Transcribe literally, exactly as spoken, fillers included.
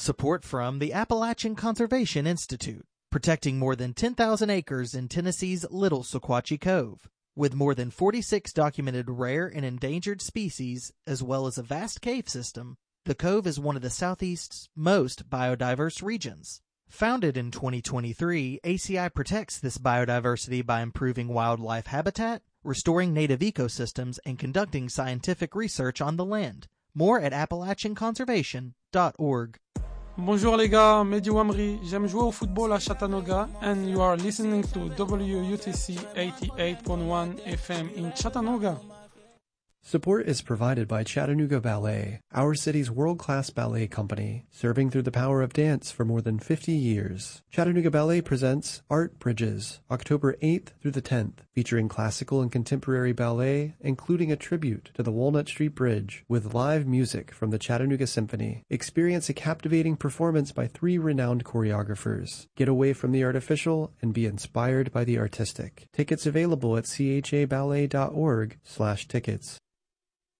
Support from the Appalachian Conservation Institute, protecting more than ten thousand acres in Tennessee's Little Sequatchie Cove. With more than forty-six documented rare and endangered species, as well as a vast cave system, the Cove is one of the Southeast's most biodiverse regions. Founded in twenty twenty-three, A C I protects this biodiversity by improving wildlife habitat, restoring native ecosystems, and conducting scientific research on the land. More at appalachian conservation dot org. Bonjour les gars, Mehdi Ouamri, j'aime jouer au football à Chattanooga, and you are listening to W U T C eighty-eight point one F M in Chattanooga. Support is provided by Chattanooga Ballet, our city's world-class ballet company, serving through the power of dance for more than fifty years. Chattanooga Ballet presents Art Bridges, October eighth through the tenth, featuring classical and contemporary ballet, including a tribute to the Walnut Street Bridge, with live music from the Chattanooga Symphony. Experience a captivating performance by three renowned choreographers. Get away from the artificial and be inspired by the artistic. Tickets available at chaballet dot org slash tickets.